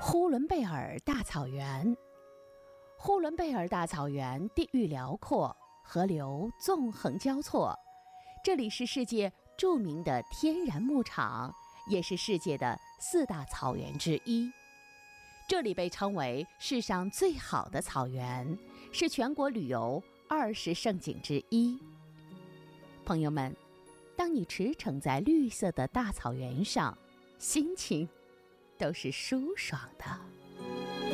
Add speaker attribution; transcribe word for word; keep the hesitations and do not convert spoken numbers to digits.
Speaker 1: 呼伦贝尔大草原。呼伦贝尔大草原地域辽阔，河流纵横交错，这里是世界著名的天然牧场，也是世界的四大草原之一。这里被称为世上最好的草原，是全国旅游二十胜景之一。朋友们，当你驰骋在绿色的大草原上，心情都是舒爽的。